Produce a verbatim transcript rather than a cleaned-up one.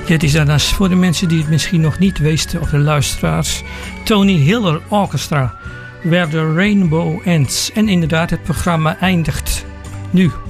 Dit is dan voor de mensen die het misschien nog niet wisten, of de luisteraars. Tony Hiller Orchestra, Where the Rainbow Ends. En inderdaad, het programma eindigt nu.